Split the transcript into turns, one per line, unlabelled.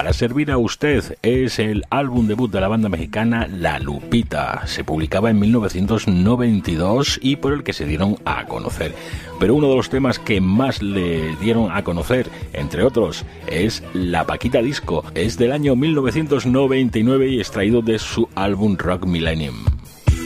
para servir a usted. Es el álbum debut de la banda mexicana La Lupita. Se publicaba en 1992 y por el que se dieron a conocer. Pero uno de los temas que más le dieron a conocer, entre otros, es La Paquita Disco. Es del año 1999 y extraído de su álbum Rock Millennium.